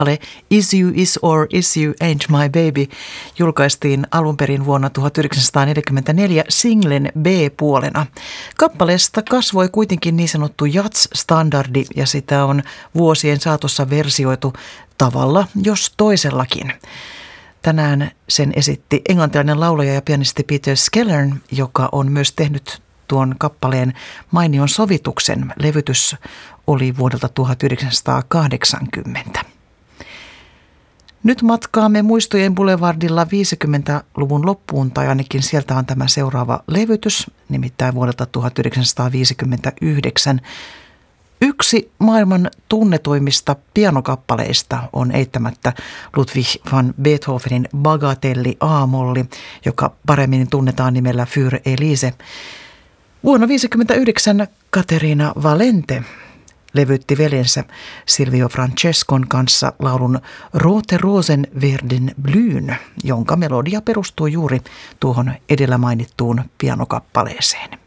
Is You Is or Is You Ain't My Baby julkaistiin alun perin vuonna 1944 singlen B-puolena. Kappaleesta kasvoi kuitenkin niin sanottu jazz-standardi ja sitä on vuosien saatossa versioitu tavalla jos toisellakin. Tänään sen esitti englantilainen laulaja ja pianisti Peter Skellern, joka on myös tehnyt tuon kappaleen mainion sovituksen. Levytys oli vuodelta 1980. Nyt matkaamme muistojen boulevardilla 50-luvun loppuun, tai ainakin sieltä on tämä seuraava levytys, nimittäin vuodelta 1959. Yksi maailman tunnetuimmista pianokappaleista on eittämättä Ludwig van Beethovenin Bagatelli A-molli, joka paremmin tunnetaan nimellä Für Elise. Vuonna 1959 Caterina Valente levytti veljensä Silvio Francescon kanssa laulun Rote Rosen werden blyn, jonka melodia perustuu juuri tuohon edellä mainittuun pianokappaleeseen.